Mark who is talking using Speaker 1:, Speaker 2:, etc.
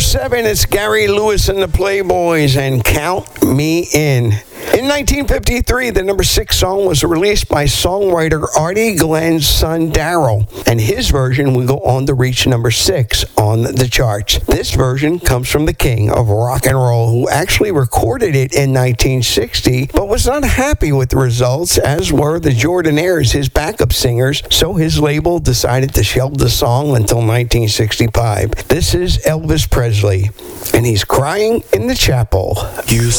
Speaker 1: 7, it's Gary Lewis and the Playboys and Count Me In. In 1953, the number 6 song was released by songwriter Artie Glenn's son Darryl, and his version would go on to reach number 6 on the charts. This version comes from the king of rock and roll, who actually recorded it in 1960, but was not happy with the results, as were the Jordanaires, his backup singers, so his label decided to shelve the song until 1965. This is Elvis Presley, and he's crying in the chapel.
Speaker 2: You